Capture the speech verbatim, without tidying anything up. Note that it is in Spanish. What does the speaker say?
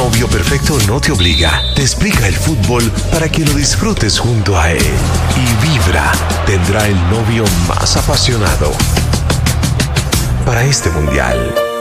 novio perfecto no te obliga, te explica el fútbol para que lo disfrutes junto a él. Y Vibra tendrá el novio más apasionado para este mundial.